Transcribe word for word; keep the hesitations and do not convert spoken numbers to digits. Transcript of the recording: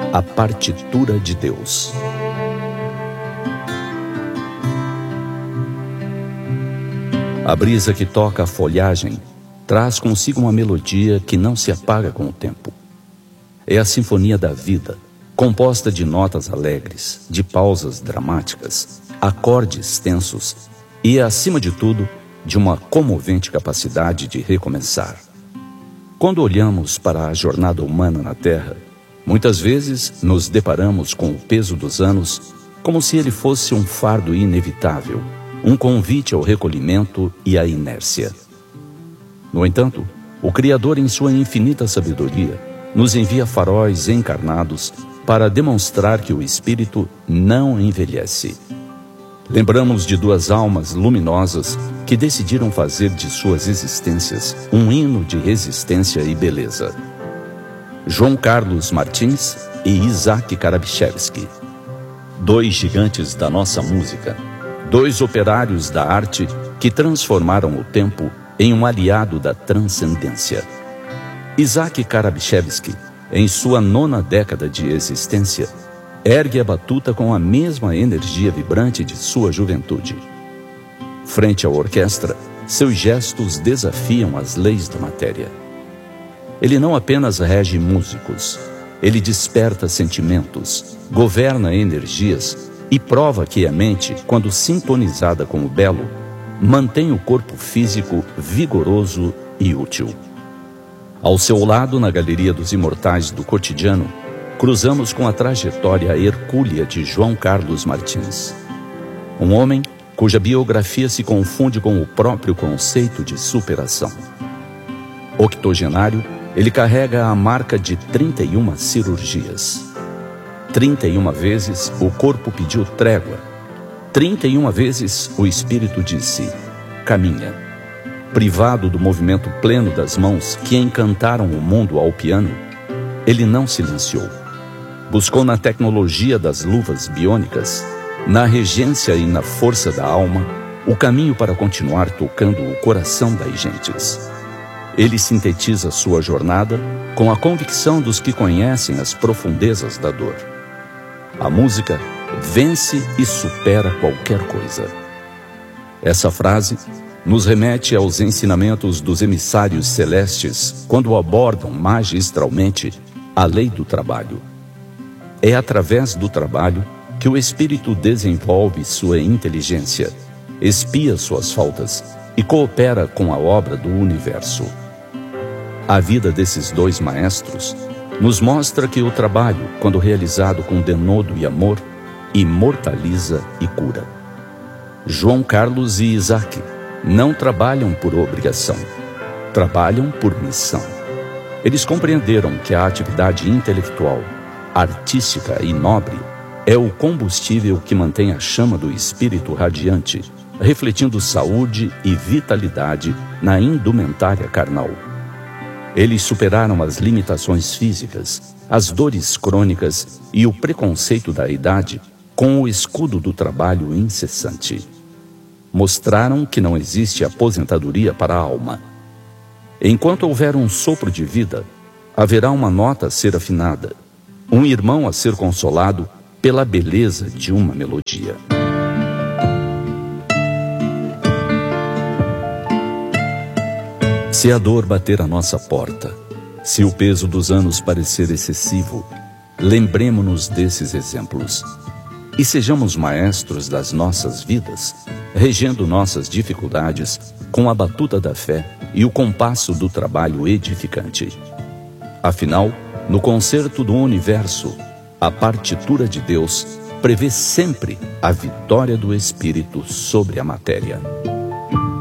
A partitura de Deus. A brisa que toca a folhagem traz consigo uma melodia que não se apaga com o tempo. É a sinfonia da vida, composta de notas alegres, de pausas dramáticas, acordes tensos e, acima de tudo, de uma comovente capacidade de recomeçar. Quando olhamos para a jornada humana na Terra, muitas vezes nos deparamos com o peso dos anos como se ele fosse um fardo inevitável, um convite ao recolhimento e à inércia. No entanto, o Criador, em sua infinita sabedoria, nos envia faróis encarnados para demonstrar que o espírito não envelhece. Lembramos de duas almas luminosas que decidiram fazer de suas existências um hino de resistência e beleza. João Carlos Martins e Isaac Karabichevsky. Dois gigantes da nossa música, dois operários da arte que transformaram o tempo em um aliado da transcendência. Isaac Karabichevsky, em sua nona década de existência, ergue a batuta com a mesma energia vibrante de sua juventude. Frente à orquestra, seus gestos desafiam as leis da matéria. Ele não apenas rege músicos, ele desperta sentimentos, governa energias e prova que a mente, quando sintonizada com o belo, mantém o corpo físico vigoroso e útil. Ao seu lado, na galeria dos imortais do cotidiano, cruzamos com a trajetória hercúlea de João Carlos Martins. Um homem cuja biografia se confunde com o próprio conceito de superação. Octogenário, ele carrega a marca de trinta e uma cirurgias. trinta e uma vezes o corpo pediu trégua. trinta e uma vezes o espírito disse, caminha. Privado do movimento pleno das mãos que encantaram o mundo ao piano, ele não silenciou. Buscou na tecnologia das luvas biônicas, na regência e na força da alma, o caminho para continuar tocando o coração das gentes. Ele sintetiza sua jornada com a convicção dos que conhecem as profundezas da dor. A música vence e supera qualquer coisa. Essa frase nos remete aos ensinamentos dos emissários celestes quando abordam magistralmente a lei do trabalho. É através do trabalho que o espírito desenvolve sua inteligência, expia suas faltas e coopera com a obra do universo. A vida desses dois maestros nos mostra que o trabalho, quando realizado com denodo e amor, imortaliza e cura. João Carlos e Isaac não trabalham por obrigação, trabalham por missão. Eles compreenderam que a atividade intelectual, artística e nobre é o combustível que mantém a chama do espírito radiante, refletindo saúde e vitalidade na indumentária carnal. Eles superaram as limitações físicas, as dores crônicas e o preconceito da idade com o escudo do trabalho incessante. Mostraram que não existe aposentadoria para a alma. Enquanto houver um sopro de vida, haverá uma nota a ser afinada, um irmão a ser consolado pela beleza de uma melodia. Se a dor bater à nossa porta, se o peso dos anos parecer excessivo, lembremo-nos desses exemplos e sejamos maestros das nossas vidas, regendo nossas dificuldades com a batuta da fé e o compasso do trabalho edificante. Afinal, no concerto do universo, a partitura de Deus prevê sempre a vitória do espírito sobre a matéria.